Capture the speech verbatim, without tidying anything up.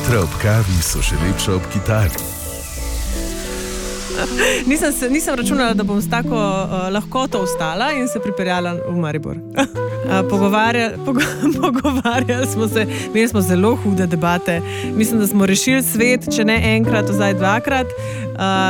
Jutra ob kavi so še lepša ob kitari. Nisem, se, nisem računala, da bom s tako uh, lahkoto vstala in se pripeljala v Maribor. uh, pogovarjali, pogo, pogovarjali smo se, imeli smo zelo hude debate. Mislim, da smo rešili svet, če ne enkrat, zdaj dvakrat. Uh,